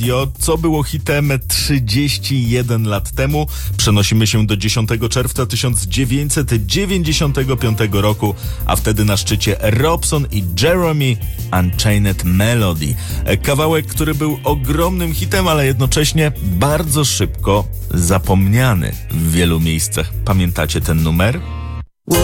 Co było hitem 31 lat temu? Przenosimy się do 10 czerwca 1995 roku, a wtedy na szczycie Robson i Jeremy Unchained Melody. Kawałek, który był ogromnym hitem, ale jednocześnie bardzo szybko zapomniany w wielu miejscach. Pamiętacie ten numer?